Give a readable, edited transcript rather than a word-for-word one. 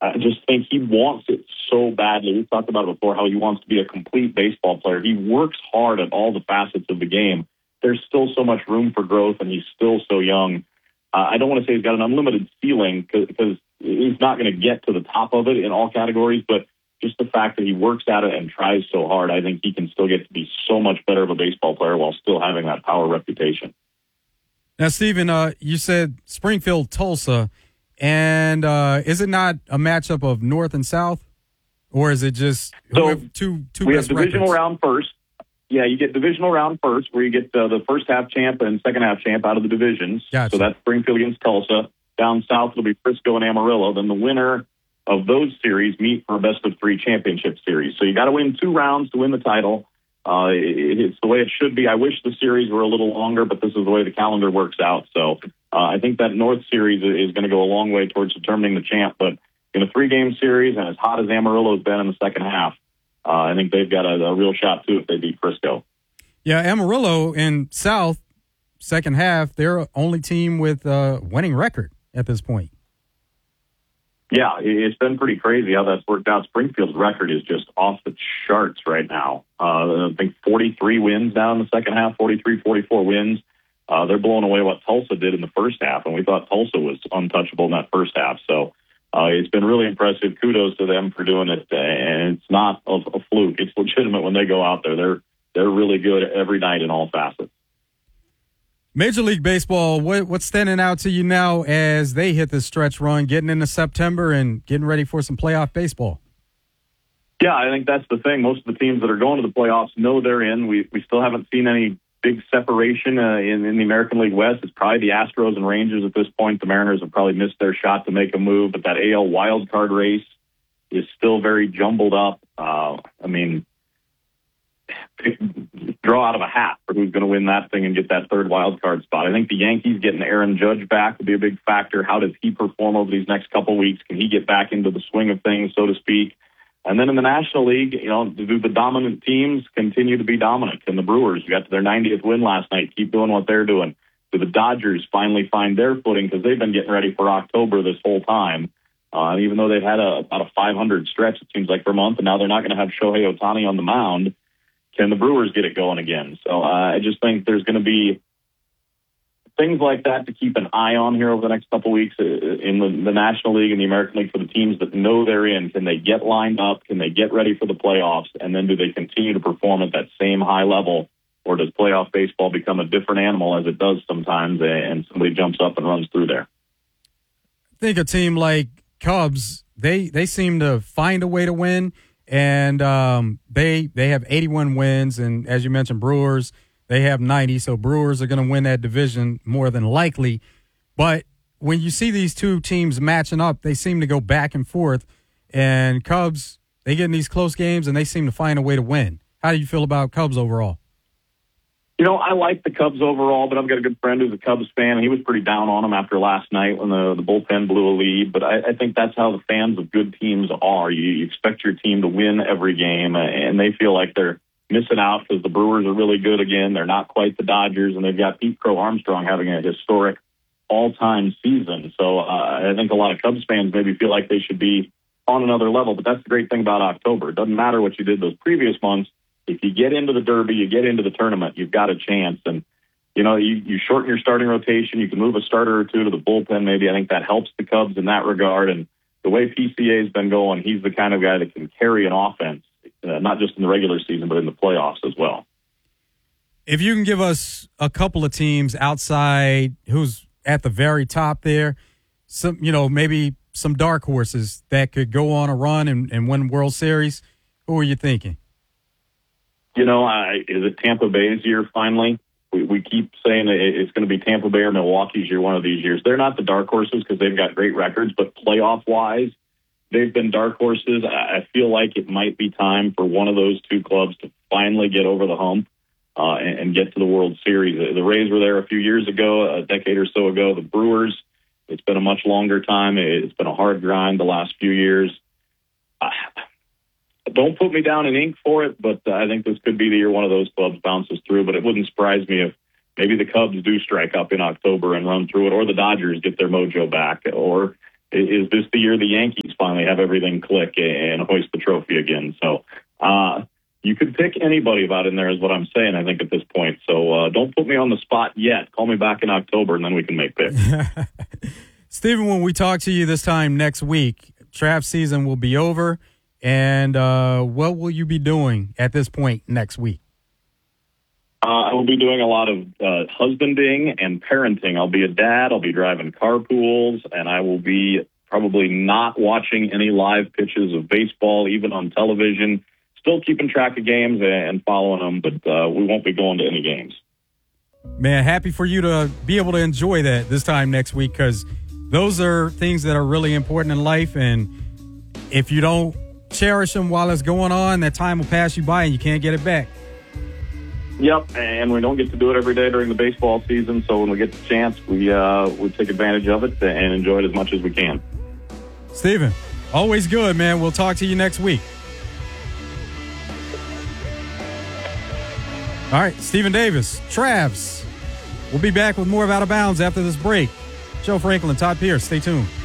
I just think he wants it so badly. We've talked about it before, how he wants to be a complete baseball player. He works hard at all the facets of the game. There's still so much room for growth, and he's still so young. I don't want to say he's got an unlimited ceiling because he's not going to get to the top of it in all categories, but just the fact that he works at it and tries so hard, I think he can still get to be so much better of a baseball player while still having that power reputation. Now, Stephen, you said Springfield, Tulsa, and is it not a matchup of North and South, or is it just two we best have divisional records? round first. Yeah, you get divisional round first, where you get the first half champ and second half champ out of the divisions. Gotcha. So that's Springfield against Tulsa. Down south, it'll be Frisco and Amarillo. Then the winner of those series meet for a best-of-3 championship series. So you got to win 2 rounds to win the title. It's the way it should be. I wish the series were a little longer, but this is the way the calendar works out. So I think that North series is going to go a long way towards determining the champ. But in a 3-game series, and as hot as Amarillo's been in the second half, I think they've got a real shot, too, if they beat Frisco. Yeah, Amarillo in South, second half, they're only team with a winning record at this point. Yeah, it's been pretty crazy how that's worked out. Springfield's record is just off the charts right now. I think 43 wins now in the second half, 43, 44 wins. They're blowing away what Tulsa did in the first half, and we thought Tulsa was untouchable in that first half. So it's been really impressive. Kudos to them for doing it, and it's not a fluke. It's legitimate when they go out there. They're really good every night in all facets. Major League Baseball, what's standing out to you now as they hit this stretch run, getting into September and getting ready for some playoff baseball? Yeah, I think that's the thing. Most of the teams that are going to the playoffs know they're in. We still haven't seen any big separation in the American League West. It's probably the Astros and Rangers at this point. The Mariners have probably missed their shot to make a move, but that AL wildcard race is still very jumbled up. Draw out of a hat for who's going to win that thing and get that third wild card spot. I think the Yankees getting Aaron Judge back would be a big factor. How does he perform over these next couple of weeks? Can he get back into the swing of things, so to speak? And then in the National League, do the dominant teams continue to be dominant? Can the Brewers, who got to their 90th win last night, keep doing what they're doing? Do the Dodgers finally find their footing? Because they've been getting ready for October this whole time. Even though they've had about a 500 stretch, it seems like, per month, and now they're not going to have Shohei Ohtani on the mound. Can the Brewers get it going again? So I just think there's going to be things like that to keep an eye on here over the next couple of weeks in the National League and the American League for the teams that know they're in. Can they get lined up? Can they get ready for the playoffs? And then do they continue to perform at that same high level? Or does playoff baseball become a different animal as it does sometimes and somebody jumps up and runs through there? I think a team like Cubs, they seem to find a way to win. And they have 81 wins, and as you mentioned, Brewers, they have 90. So Brewers are going to win that division more than likely. But when you see these two teams matching up, they seem to go back and forth. And Cubs, they get in these close games, and they seem to find a way to win. How do you feel about Cubs overall? I like the Cubs overall, but I've got a good friend who's a Cubs fan, and he was pretty down on them after last night when the bullpen blew a lead. But I think that's how the fans of good teams are. You expect your team to win every game, and they feel like they're missing out because the Brewers are really good again. They're not quite the Dodgers, and they've got Pete Crow Armstrong having a historic all-time season. So I think a lot of Cubs fans maybe feel like they should be on another level, but that's the great thing about October. It doesn't matter what you did those previous months. If you get into the Derby, you get into the tournament, you've got a chance. And, you shorten your starting rotation. You can move a starter or two to the bullpen. Maybe I think that helps the Cubs in that regard. And the way PCA has been going, he's the kind of guy that can carry an offense, not just in the regular season, but in the playoffs as well. If you can give us a couple of teams outside who's at the very top there, some, maybe some dark horses that could go on a run and win World Series, who are you thinking? Is it Tampa Bay's year finally? We keep saying it's going to be Tampa Bay or Milwaukee's year one of these years. They're not the dark horses because they've got great records, but playoff-wise, they've been dark horses. I feel like it might be time for one of those two clubs to finally get over the hump and get to the World Series. The Rays were there a few years ago, a decade or so ago. The Brewers, it's been a much longer time. It's been a hard grind the last few years. Don't put me down in ink for it, but I think this could be the year one of those clubs bounces through. But it wouldn't surprise me if maybe the Cubs do strike up in October and run through it, or the Dodgers get their mojo back. Or is this the year the Yankees finally have everything click and hoist the trophy again. So you could pick anybody about in there is what I'm saying, I think, at this point. So don't put me on the spot yet. Call me back in October, and then we can make picks. Stephen, when we talk to you this time next week, draft season will be over. And what will you be doing at this point next week? I will be doing a lot of husbanding and parenting. I'll be a dad. I'll be driving carpools, and I will be probably not watching any live pitches of baseball, even on television. Still keeping track of games and following them, but we won't be going to any games. Man, happy for you to be able to enjoy that this time next week, because those are things that are really important in life, and if you don't cherish them while it's going on, that time will pass you by and you can't get it back. Yep, and we don't get to do it every day during the baseball season, so when we get the chance, we take advantage of it and enjoy it as much as we can. Stephen, always good, man. We'll talk to you next week. All right, Stephen Davis, Travs. We'll be back with more of Out of Bounds after this break. Joe Franklin, Todd Pierce, stay tuned.